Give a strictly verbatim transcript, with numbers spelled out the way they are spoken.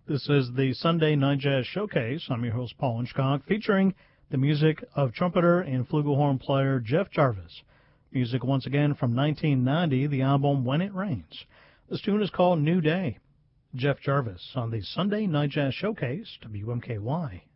This is the Sunday Night Jazz Showcase. I'm your host, Paul Inchcock, featuring the music of trumpeter and flugelhorn player Jeff Jarvis. Music once again from nineteen ninety, the album When It Rains. This tune is called New Day. Jeff Jarvis on the Sunday Night Jazz Showcase, W M K Y.